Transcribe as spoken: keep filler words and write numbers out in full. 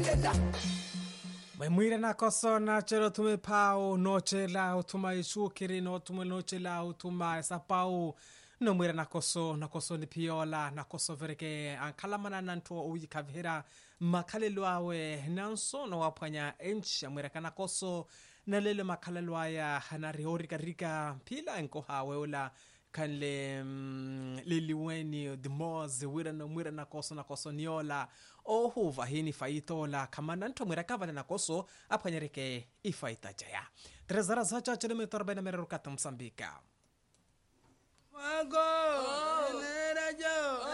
Mwira na koso na chero tume pao no chela utuma ishukiri no tume no chela utuma sapao no mwira na koso na koso ni piola na koso vereke ankalamana nanto uyikavira makalelo awe nanso no wapanya enchi mwira kana koso na lele makalelo aya hanari horika rika pila enko haweula kanle um, liliweni the moz wira no mwira na koso na koso niola ohu vahini faitola kama nanto mwira kavana na koso apanyereke ifaita jaya trezara zacha chedeme torbena meruka Msambika Mago, nera jo,